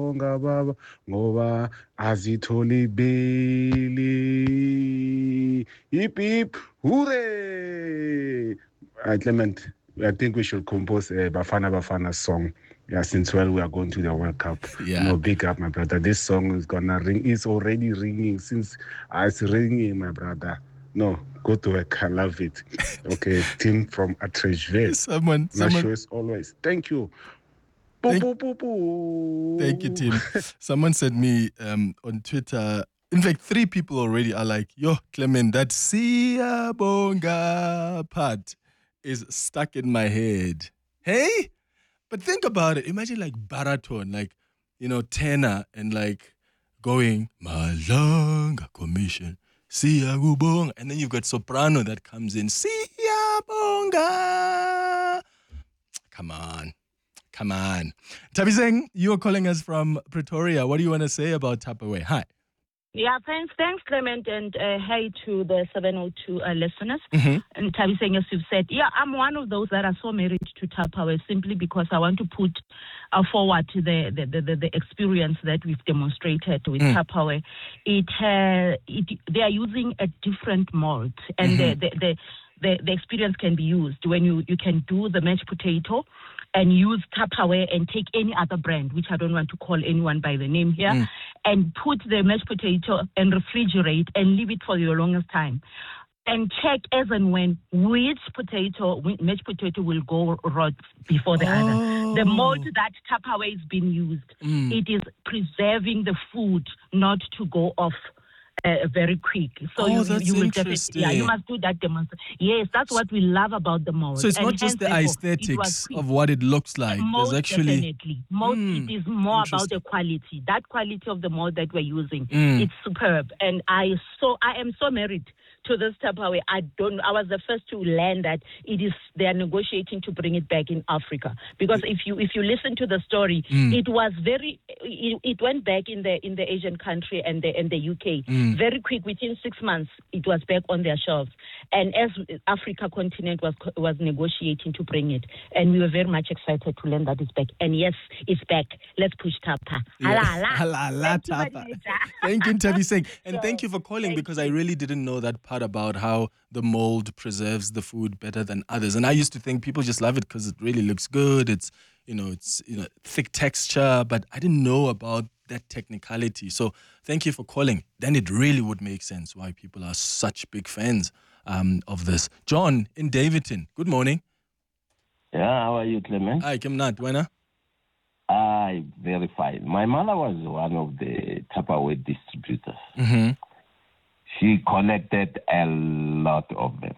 siyabonga baba ngoba azitholi beli. Hip hip hooray. Clement, I think we should compose a Bafana Bafana song. Yeah, since we are going to the World Cup. Yeah. No, big up, my brother. This song is gonna ring. It's already ringing since it's ringing, my brother. No, go to work. I love it. Okay, team from Atrejville. Someone. Show as always. Thank you. Thank you, Tim. Someone said me on Twitter. In fact, 3 people already are like, yo, Clement, that siyabonga part is stuck in my head. Hey? But think about it. Imagine like baritone, like, tenor and like going, Malanga Commission, siyabonga. And then you've got soprano that comes in, siyabonga. Come on. Thabiseng, you are calling us from Pretoria. What do you want to say about Tupperware? Hi. Yeah, thanks, Clement, and hey to the 702 listeners. Mm-hmm. And Thabiseng, as you've said, yeah, I'm one of those that are so married to Tupperware simply because I want to put forward the experience that we've demonstrated with Tupperware. They are using a different mold, and the experience can be used when you can do the mashed potato and use Tupperware and take any other brand, which I don't want to call anyone by the name here, and put the mashed potato and refrigerate and leave it for the longest time. And check as and when which mashed potato will go rot before the other. The mold that Tupperware is being used, it is preserving the food not to go off very quick. So you will definitely, you must do that demonstration. Yes, that's what we love about the mold. So it's not just the aesthetics of what it looks like. Most There's actually definitely. It is more about the quality. That quality of the mold that we're using, it's superb. And I am so married to this Tupperware. I was the first to learn that they are negotiating to bring it back in Africa. Because if you listen to the story, it was it went back in the Asian country and the UK. Very quick, within 6 months, it was back on their shelves. And as Africa continent was negotiating to bring it, and we were very much excited to learn that it's back. And yes, it's back. Let's push Tapa. Halala Tapa. Thank you, Thabiseng. And thank you for calling, because I really didn't know that part about how the mold preserves the food better than others. And I used to think people just love it because it really looks good. It's thick texture, but I didn't know about that technicality. So thank you for calling. Then it really would make sense why people are such big fans of this. John in Davidton, good morning. Yeah, how are you, Clement? Hi, Kimnat, Wena? I very fine. My mother was one of the Tupperware distributors. Mm-hmm. She collected a lot of them.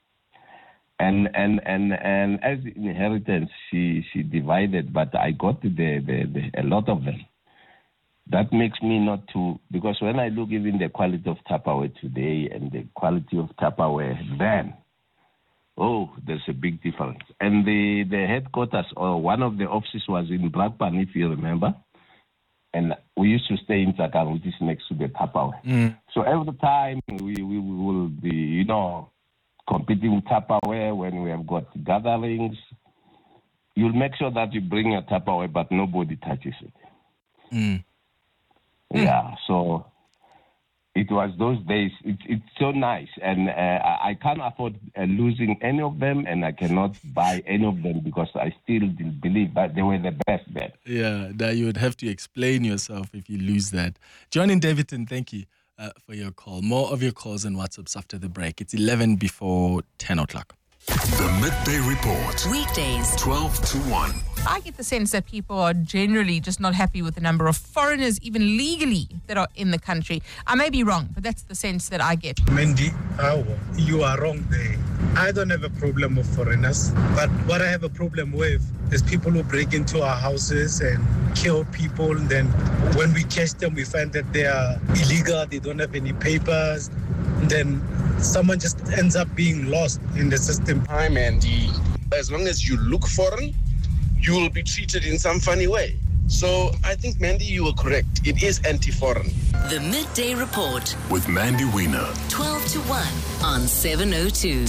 And as inheritance, she divided, but I got a lot of them. That makes me not to, because when I look even the quality of Tupperware today and the quality of Tupperware then, there's a big difference. And the headquarters, or one of the offices, was in Blackburn, if you remember. And we used to stay in Tsakang, which is next to the Tupperware. So every time we will be, competing with Tupperware when we have got gatherings, you'll make sure that you bring your Tupperware, but nobody touches it. Yeah, so it was those days. It's so nice, and I can't afford losing any of them, and I cannot buy any of them because I still believe that they were the best then. Yeah, that you would have to explain yourself if you lose that. John in Davidton, thank you for your call. More of your calls and WhatsApps after the break. It's 11 before 10 o'clock. The Midday Report. Weekdays, 12 to 1. I get the sense that people are generally just not happy with the number of foreigners, even legally, that are in the country. I may be wrong, but that's the sense that I get. Mandy, you are wrong there. I don't have a problem with foreigners, but what I have a problem with is people who break into our houses and kill people. And then when we catch them, we find that they are illegal, they don't have any papers. And then someone just ends up being lost in the system. Hi, Mandy. As long as you look foreign, you will be treated in some funny way. So I think, Mandy, you were correct. It is anti-foreign. The Midday Report With Mandy Wiener. 12 to 1 on 702.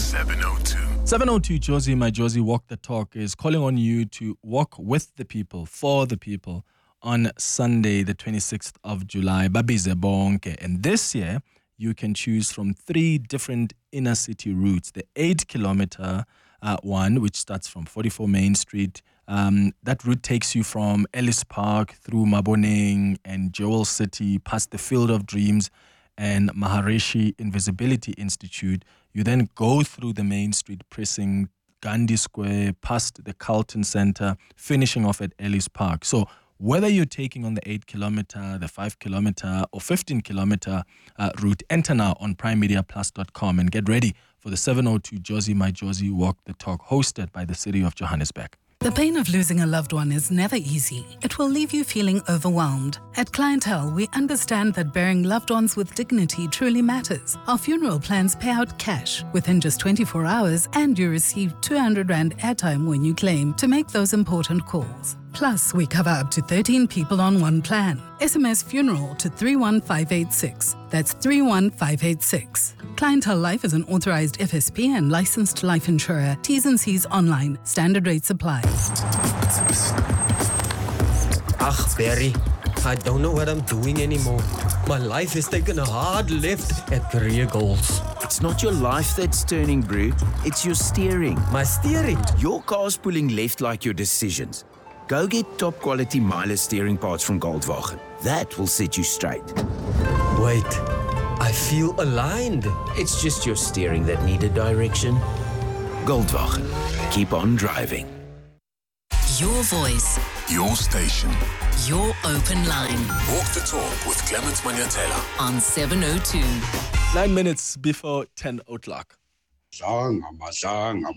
702 Josie, my Josie Walk the Talk, is calling on you to walk with the people, for the people on Sunday, the 26th of July, Babize Bonke. And this year, you can choose from 3 different inner city routes. The 8-kilometer one, which starts from 44 Main Street. That route takes you from Ellis Park through Maboneng and Jewel City, past the Field of Dreams and Maharishi Invisibility Institute. You then go through the Main Street precinct, Gandhi Square, past the Carlton Center, finishing off at Ellis Park. So whether you're taking on the 8-kilometer, the 5-kilometer, or 15-kilometer route, enter now on primemediaplus.com and get ready for the 702 Josie My Josie Walk the Talk, hosted by the City of Johannesburg. The pain of losing a loved one is never easy. It will leave you feeling overwhelmed. At Clientele, we understand that burying loved ones with dignity truly matters. Our funeral plans pay out cash within just 24 hours, and you receive 200 Rand airtime when you claim to make those important calls. Plus, we cover up to 13 people on one plan. SMS funeral to 31586. That's 31586. Clientele Life is an authorized FSP and licensed life insurer. T's and C's online. Standard rates apply. Ach, Barry, I don't know what I'm doing anymore. My life has taken a hard left at career goals. It's not your life that's turning, bro. It's your steering. My steering? Your car's pulling left like your decisions. Go get top quality Miele steering parts from Goldwagen. That will set you straight. Wait, I feel aligned. It's just your steering that needed direction. Goldwagen. Keep on driving. Your voice. Your station. Your open line. Walk the talk with Clement Manyatela. On 702. 9 minutes before 10 o'clock. Madlanga,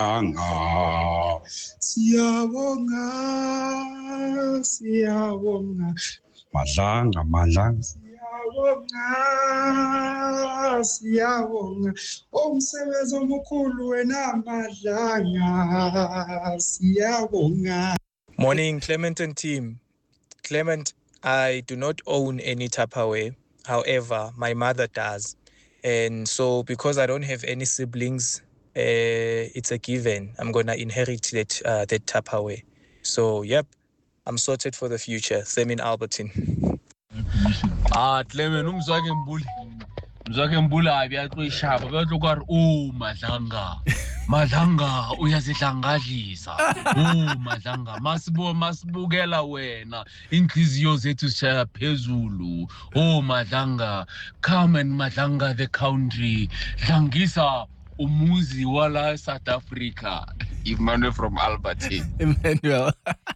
siyabonga umsebenzi omkhulu wena Madlanga, siyabonga. Morning, Clement and team. Clement, I do not own any Tupperware. However, my mother does. And so because I don't have any siblings, it's a given. I'm going to inherit that Tupperware. So, yep, I'm sorted for the future. Same in Albertine. Clement, Mzwake mbula abiyaqishaba betlokar Madlanga uyazidlangadlisa. Madlanga masibukela wena inhliziyo zethu sishaya phezulu. Madlanga, come and Madlanga the country. Dlangisa umuzi wala South Africa. Emmanuel from Albertine. Emmanuel.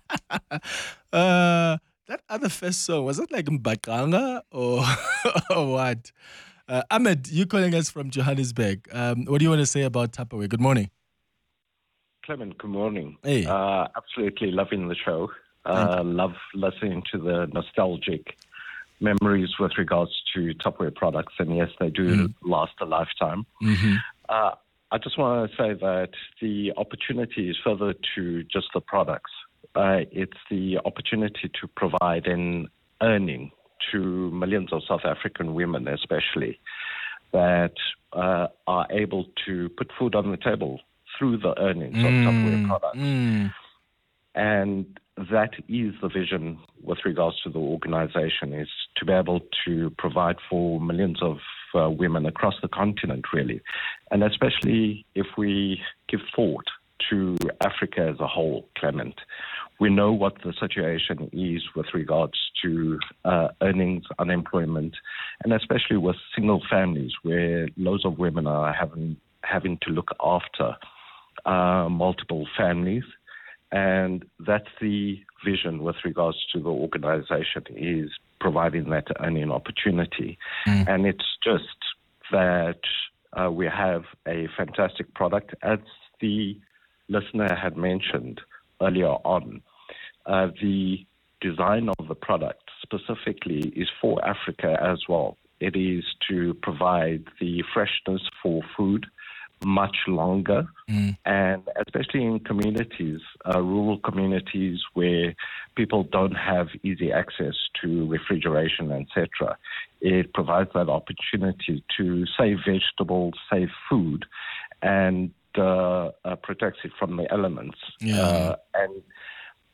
That other first song, was it like Mbaqanga or what? Ahmed, you're calling us from Johannesburg. What do you want to say about Tupperware? Good morning. Clement, good morning. Hey. Absolutely loving the show. Love listening to the nostalgic memories with regards to Tupperware products. And yes, they do last a lifetime. Mm-hmm. I just want to say that the opportunity is further to just the products. It's the opportunity to provide an earning to millions of South African women, especially, that are able to put food on the table through the earnings of Tupperware products. And that is the vision with regards to the organization, is to be able to provide for millions of women across the continent, really. And especially if we give thought to Africa as a whole, Clement. We know what the situation is with regards to earnings, unemployment, and especially with single families where loads of women are having to look after multiple families. And that's the vision with regards to the organization, is providing that earning opportunity. And it's just that we have a fantastic product. As the listener had mentioned earlier on, the design of the product specifically is for Africa as well. It is to provide the freshness for food much longer, and especially in communities, rural communities where people don't have easy access to refrigeration, etc. It provides that opportunity to save vegetables, save food, and protects it from the elements. Yeah. And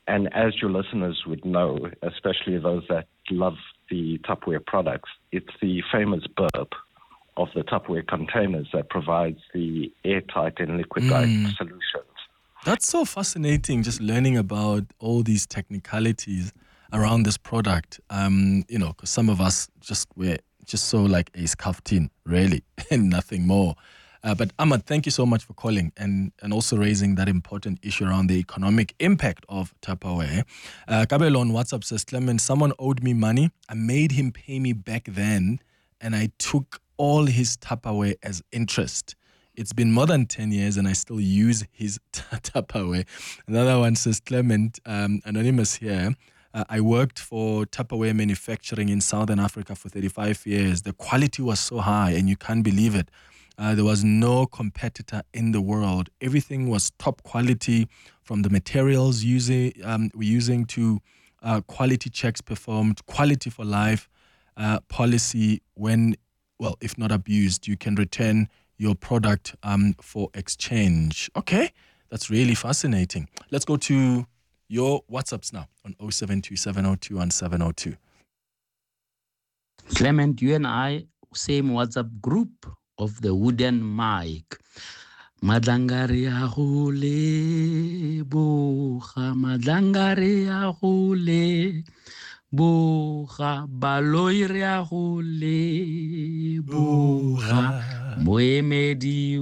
And as your listeners would know, especially those that love the Tupperware products, it's the famous burp of the Tupperware containers that provides the airtight and liquid-like solutions. That's so fascinating, just learning about all these technicalities around this product. Because some of us we're just so like a scarf tin, really, and nothing more. But Ahmad, thank you so much for calling and also raising that important issue around the economic impact of Tupperware. Kabelo on WhatsApp says, Clement, someone owed me money. I made him pay me back then, and I took all his Tupperware as interest. It's been more than 10 years and I still use his Tupperware. Another one says, Clement, anonymous here, I worked for Tupperware manufacturing in Southern Africa for 35 years. The quality was so high and you can't believe it. There was no competitor in the world. Everything was top quality, from the materials we're using to quality checks performed, quality for life policy. If not abused, you can return your product for exchange. Okay, that's really fascinating. Let's go to your WhatsApps now on 0727021702. Clement, you and I, same WhatsApp group of the wooden mic. Madangari ahule boha, madangari ahule boha, baloiri ahule boha, moemedi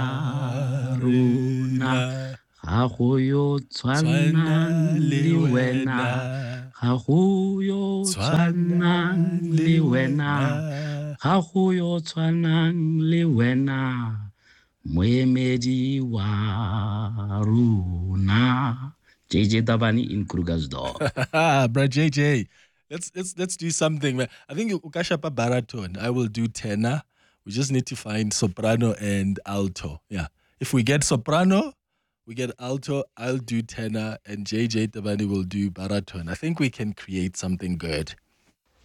waruna, hagoyo tswana liwena, hagoyo tswana liwena. Hagoyo tshwanang le wena, moemedi wa rona. JJ Tabani in Krugersdorp. Bro, JJ, let's do something, man. I think ukashapa baraton. I will do tenor. We just need to find soprano and alto. Yeah. If we get soprano, we get alto, I'll do tenor, and JJ Tabani will do baraton. I think we can create something good.